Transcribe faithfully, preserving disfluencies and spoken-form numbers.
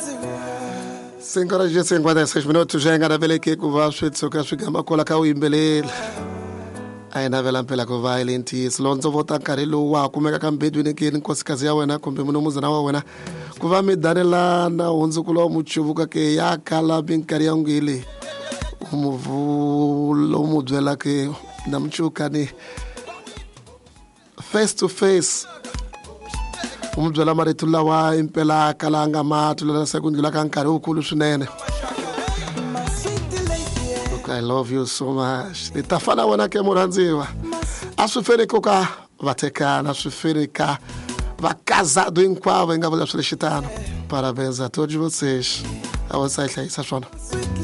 cinco horas e cinquenta e seis minutos já enganavele que ku va switsuka swigama kola ka uyimbelela a ina vela mpela ku va ilenti silonzo vota nkarhi lowu wa kumeka ka mbedweni ke nkosikazi ya wena kumbe munumuzana wa wena ku va mi danela na hundzukulo wa muchuvuka ke ya kala binkari ya ngile umuvulo mu byela ke na mchukani face to face umbyela marito lawa impela kalanga matu la sekundula ka nkarhi ukulu swinene. I love you so much. Nitafana wena ke murandziwa. Aswiferi koka vatekana, aswiferi ka vakazado hinkwavo, engavula swilo xitano. Parabéns a todos vocês. A você é isso,